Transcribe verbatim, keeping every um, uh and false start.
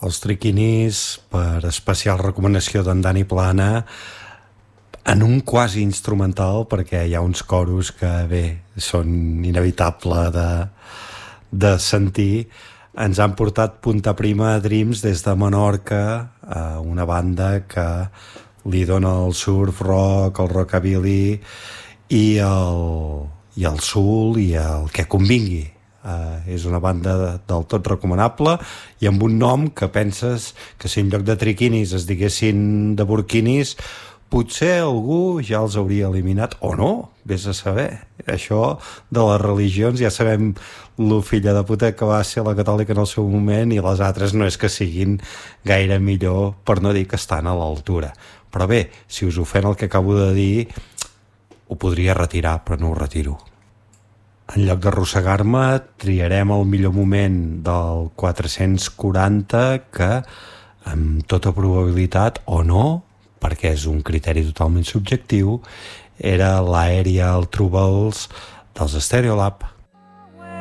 els triquinis, per especial recomanació d'en Dani Plana, en un quasi instrumental, perquè hi ha uns coros que, bé, són inevitable de, de sentir. Ens han portat punta prima a Dreams des de Menorca, eh, una banda que li dona el surf rock, el rockabilly i el, i el soul i el que convingui. Uh, és una banda de, del tot recomanable i amb un nom que penses que si en lloc de triquinis es diguessin de burquinis, potser algú ja els hauria eliminat, o no, vés a saber. Això de les religions ja sabem lo filla de puta que va ser la catòlica en el seu moment, i les altres no és que siguin gaire millor, per no dir que estan a l'altura. Però bé, si us ofèn el que acabo de dir, ho podria retirar, però no ho retiro. En lloc d'arrossegar-me, triarem el millor moment del quatre-cents quaranta, que amb tota probabilitat, o no, perquè és un criteri totalment subjectiu, era l'Aerial Troubles dels Stereolab.